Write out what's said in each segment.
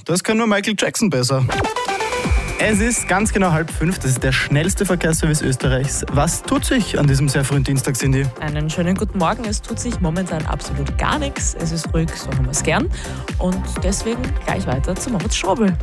das kann nur Michael Jackson besser. Es ist ganz genau 4:30, das ist der schnellste Verkehrsservice Österreichs. Was tut sich an diesem sehr frühen Dienstag, Cindy? Einen schönen guten Morgen. Es tut sich momentan absolut gar nichts. Es ist ruhig, so haben wir es gern. Und deswegen gleich weiter zu Moritz Strobel.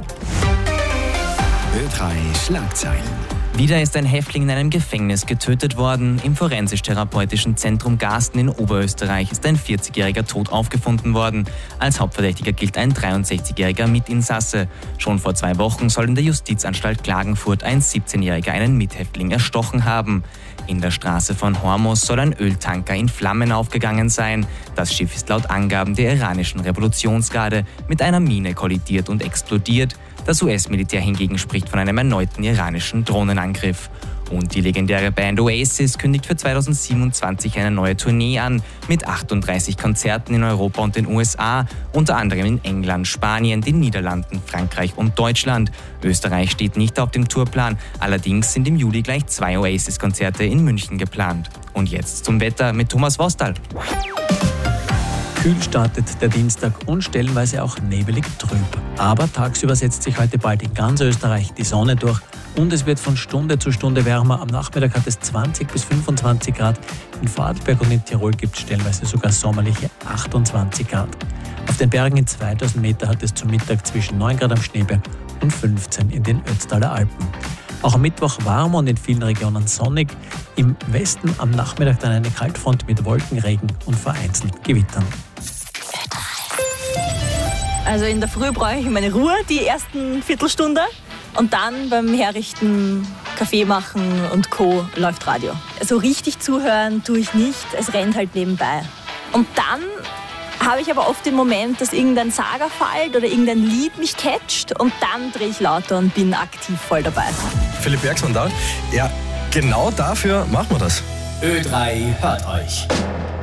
Ö3 Schlagzeilen. Wieder ist ein Häftling in einem Gefängnis getötet worden. Im forensisch-therapeutischen Zentrum Garsten in Oberösterreich ist ein 40-Jähriger tot aufgefunden worden. Als Hauptverdächtiger gilt ein 63-Jähriger Mitinsasse. Schon vor 2 Wochen soll in der Justizanstalt Klagenfurt ein 17-Jähriger einen Mithäftling erstochen haben. In der Straße von Hormuz soll ein Öltanker in Flammen aufgegangen sein. Das Schiff ist laut Angaben der iranischen Revolutionsgarde mit einer Mine kollidiert und explodiert. Das US-Militär hingegen spricht von einem erneuten iranischen Drohnenangriff. Und die legendäre Band Oasis kündigt für 2027 eine neue Tournee an, mit 38 Konzerten in Europa und den USA, unter anderem in England, Spanien, den Niederlanden, Frankreich und Deutschland. Österreich steht nicht auf dem Tourplan, allerdings sind im Juli gleich 2 Oasis-Konzerte in München geplant. Und jetzt zum Wetter mit Thomas Vostal. Kühl startet der Dienstag und stellenweise auch nebelig trüb. Aber tagsüber setzt sich heute bald in ganz Österreich die Sonne durch und es wird von Stunde zu Stunde wärmer. Am Nachmittag hat es 20 bis 25 Grad. In Vorarlberg und in Tirol gibt es stellenweise sogar sommerliche 28 Grad. Auf den Bergen in 2000 Meter hat es zum Mittag zwischen 9 Grad am Schneeberg und 15 in den Ötztaler Alpen. Auch am Mittwoch warm und in vielen Regionen sonnig. Im Westen am Nachmittag dann eine Kaltfront mit Wolkenregen und vereinzelt Gewittern. Also in der Früh brauche ich meine Ruhe, die ersten Viertelstunde. Und dann beim Herrichten, Kaffee machen und Co. läuft Radio. Also richtig zuhören tue ich nicht, es rennt halt nebenbei. Und dann habe ich aber oft den Moment, dass irgendein Saga fällt oder irgendein Lied mich catcht und dann drehe ich lauter und bin aktiv voll dabei. Philipp Bergsmann da. Ja, genau dafür machen wir das. Ö3 hört euch.